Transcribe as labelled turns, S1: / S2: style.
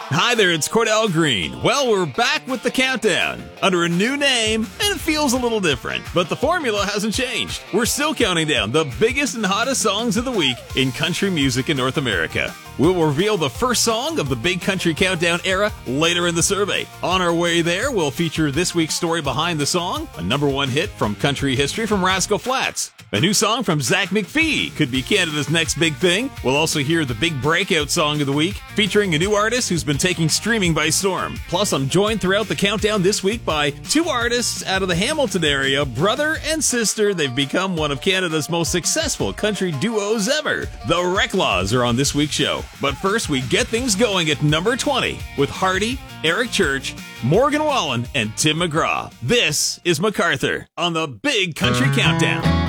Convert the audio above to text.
S1: Hi there, it's Cordell Green. Well, we're back with the countdown under a new name, and it feels a little different, but the formula hasn't changed. We're still counting down the biggest and hottest songs of the week in country music in North America. We'll reveal the first song of the Big Country Countdown era later in the survey. On our way there, we'll feature this week's story behind the song, a #1 hit from country history from Rascal Flatts. A new song from Zach McPhee could be Canada's next big thing. We'll also hear the big breakout song of the week, featuring a new artist who's been taking streaming by storm. Plus, I'm joined throughout the countdown this week by two artists out of the Hamilton area, brother and sister. They've become one of Canada's most successful country duos ever. The Reclaws are on this week's show. But first, we get things going at number 20 with Hardy, Eric Church, Morgan Wallen, and Tim McGraw. This is MacArthur on the Big Country Countdown.